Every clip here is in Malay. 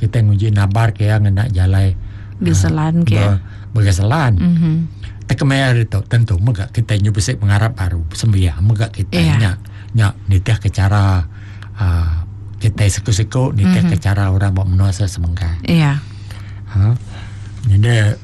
kita nguji nabar kaya ngena jalai Geselan kaya bergeselan. Tak kemaya itu tentu mega kita nyubisik mengharap baru sembiah mega kita nya nitih ke cara kita siku-siku nitih ke cara orang bawa menuasa semengka. Iya. Jadi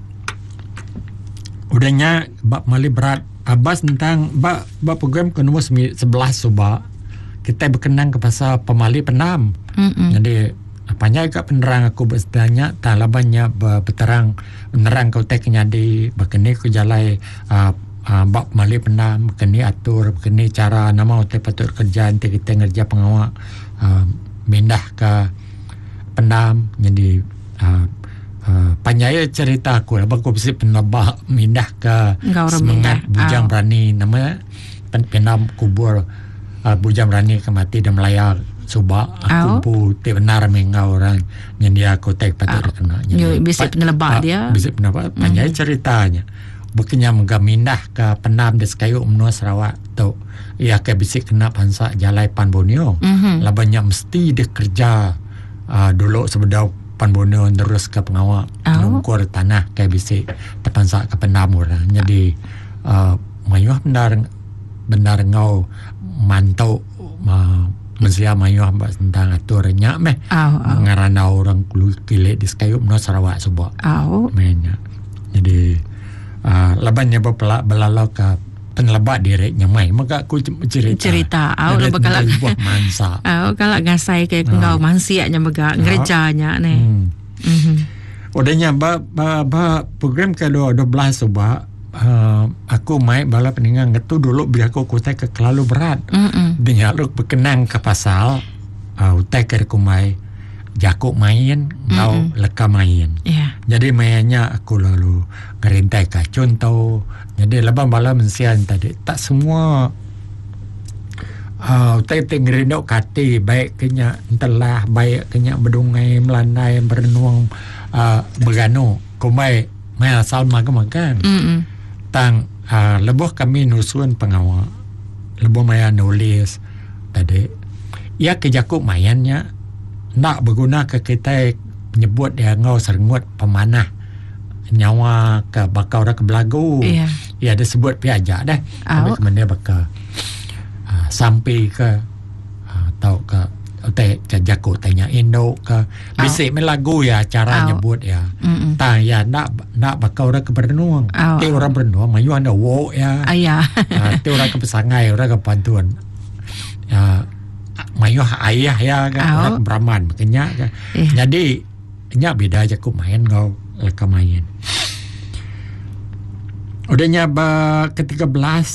udahnya bab mali berat abas tentang bab program ke nombor 11 subak kita berkenang ke pasal pemali penam. Jadi apanya agak penerang aku bertanya talabannya berterang penerang kau tek nyadi berkeni ku jalai bab mali penam berkeni atur berkeni cara nama utai patut kerja nanti kita ngerja pengawak mindah ke penam. Jadi panjaya cerita aku lah aku bisa penabah mindah ke semangat bujang berani nama penam kubur bujang berani ke mati dan melayar subak aku putih benar mengau orang yang dia aku tak patut kena bisa penelebak dia bisa penelebak panjaya ceritanya bukannya menggak mindah ke penam des kayu menua Sarawak tu ia ke bisa kena pansa jalai Pan Borneo labanya mesti dia kerja dulu sebedau Pan Borneo terus ke pengawak nungkur tanah kayak bisi terpansak ke penam orang. Jadi mayuh benar ngau mantau mensia mayuh tentang aturnya meh ngarana orang kilik di Sekayu menurut Sarawak sebab mainnya. Jadi labannya belalau ke penelebak diri nyamai maka aku cerita lebih kalau buah mansa kalau ngasai kayak kau mansianya mega ngerjanya nih udahnya program ke-12 coba aku main bala peningan itu dulu biar aku kutai ke kelalu berat dia lu berkenang ke pasal utai ke kumai jakuk main ngau leka main. Jadi mainnya aku lalu ngerintai ke contoh. Jadi lepas bala mensian tadi tak semua utai ngerindak kati baik kenya telah baik kenya berdungai melandai berenung berganu kumai mai asal makan tang lebuh kami nusun pengawal lebuh maya nulis tadi ia ke jakuk mainnya nak berguna ke kita nyebut dia ngau serengut pemanah nyawa ke bakau dah ke belagu ia ada sebut piaja dah sampai ke mana bakal sampai ke tau ke ke jago tanya Indo ke bisik melagu ya cara nyebut ya tak ya nak bakau dah ke berenung ti orang berenung mayu anda wo ya ti orang ke pesangai orang ke pantuan mayuh ayah ya kan orang Brahman makanya kan. Jadi nya beda aja ku main kau leka main. Udahnya ke-13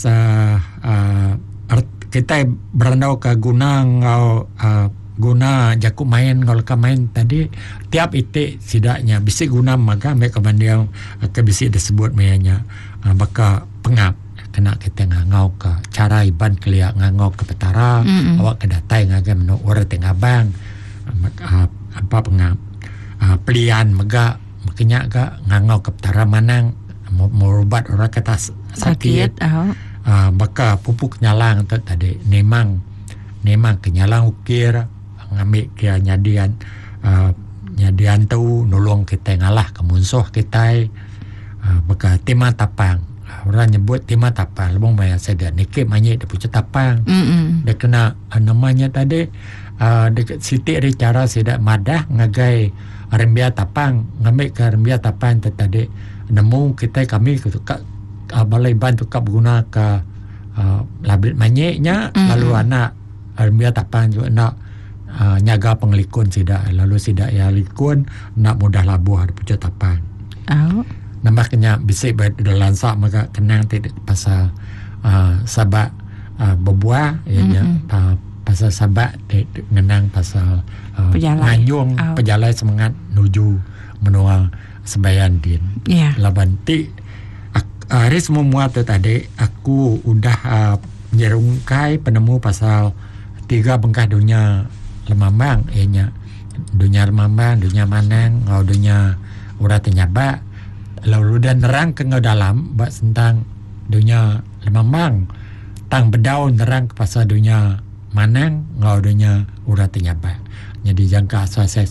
kita berandau ke guna ngau guna jaku main kau leka main tadi tiap itik sidaknya bisi guna maka mereka bandiau ke bisi disebut mayanya baka pengap kena kita ngangau ke cara iban kelia ngangau ke petara awak ke datai ngagam no orang tengah bang apa pengap pelian mega makanya ga ngangau ke petara manang merubat orang kata sakit baka pupuk nyalang tu tadi nemang kenyalang ukir ngambil ke nyadian tu nolong kita ngalah ke musuh kita baka tema tapang orang nyebut tema tapang lebong bayar saya nikip manyik dia pucuk tapang dia kena namanya tadi dekat siti ada cara saya madah ngagai rembia tapang ngambil ke rembia tapang tadi nemu kita kami ke balai bantu kap guna ke labrit manyiknya lalu anak rembia tapang juga nak nyaga penglikun sidak lalu sidak ya likun nak mudah labuh ada pucuk tapang nambah kena bisik dalam sak maka kenang tidak pasal sabak berbuah ianya pasal sabak ngenang pasal nganyung pejalai semangat nuju menua sembayan din laban ti hari semua tu tadi aku udah nyerungkai penemu pasal 3 bengkah dunia lemambang ianya dunia lemambang dunia manang ngau dunia urat nyabak lalu dan nerang ke dalam bak tentang dunia lemambang tang bedaun nerang ke pasal dunia manang ngau dunia urat nyabak jadi jangka asal